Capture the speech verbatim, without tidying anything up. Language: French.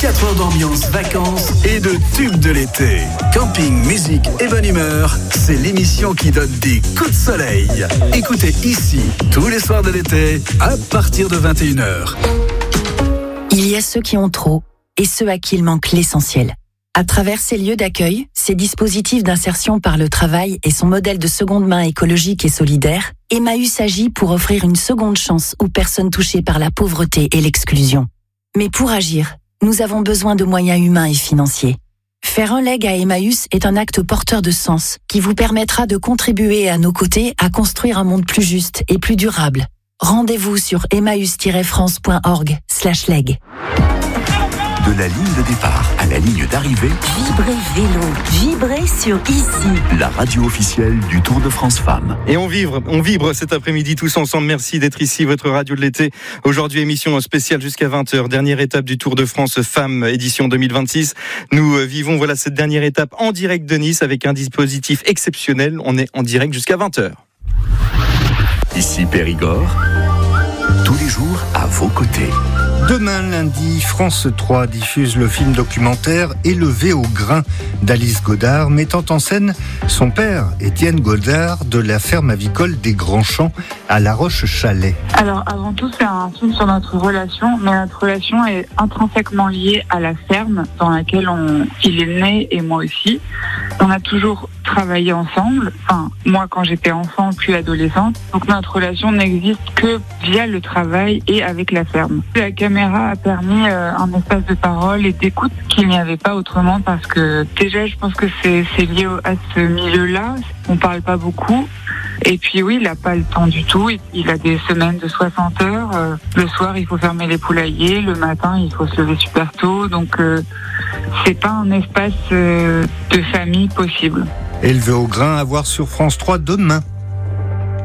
quatre heures d'ambiance vacances et de tubes de l'été. Camping, musique et bonne humeur, c'est l'émission qui donne des coups de soleil. Écoutez ici, tous les soirs de l'été, à partir de vingt et une heures. Il y a ceux qui ont trop et ceux à qui il manque l'essentiel. À travers ces lieux d'accueil, ces dispositifs d'insertion par le travail et son modèle de seconde main écologique et solidaire, Emmaüs agit pour offrir une seconde chance aux personnes touchées par la pauvreté et l'exclusion. Mais pour agir, nous avons besoin de moyens humains et financiers. Faire un leg à Emmaüs est un acte porteur de sens qui vous permettra de contribuer à nos côtés à construire un monde plus juste et plus durable. Rendez-vous sur emmaüs tiret france point org slash leg. De la ligne de départ à la ligne d'arrivée, Vibrez Vélo, vibrez sur Ici, la radio officielle du Tour de France Femmes. Et on vibre, on vibre cet après-midi tous ensemble. Merci d'être ici, votre radio de l'été. Aujourd'hui, émission spéciale jusqu'à vingt heures. Dernière étape du Tour de France Femmes, édition deux mille vingt-six. Nous vivons voilà cette dernière étape en direct de Nice avec un dispositif exceptionnel. On est en direct jusqu'à vingt heures. Ici Périgord, tous les jours à vos côtés. Demain lundi, France trois diffuse le film documentaire Élevé au grain d'Alice Godard, mettant en scène son père, Étienne Godard, de la ferme avicole des Grands Champs à La Roche-Chalais. Alors avant tout, c'est un film sur notre relation, mais notre relation est intrinsèquement liée à la ferme dans laquelle on, il est né et moi aussi. On a toujours travaillé ensemble, enfin moi quand j'étais enfant puis adolescente, donc notre relation n'existe que via le travail et avec la ferme. La caméra a permis euh, un espace de parole et d'écoute qu'il n'y avait pas autrement, parce que déjà je pense que c'est, c'est lié à ce milieu-là, on parle pas beaucoup. Et puis oui, il n'a pas le temps du tout. Il a des semaines de soixante heures. Euh, le soir, il faut fermer les poulaillers. Le matin, il faut se lever super tôt. Donc, euh, c'est pas un espace euh, de famille possible. Élevé au grain à voir sur France trois demain.